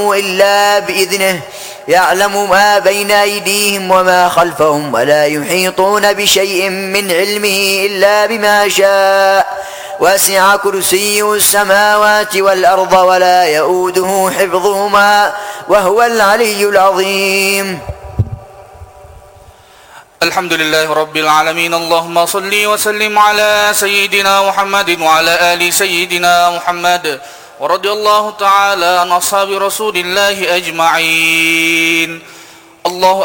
إلا بإذنه يعلم ما بين أيديهم وما خلفهم ولا يحيطون بشيء من علمه إلا بما شاء وسع كرسيه السماوات والأرض ولا يؤوده حفظهما وهو العلي العظيم. الحمد لله رب العالمين. اللهم صل وسلم على سيدنا محمد وعلى آل سيدنا محمد، ورضي الله تعالى عن أصحاب رسول الله أجمعين. الله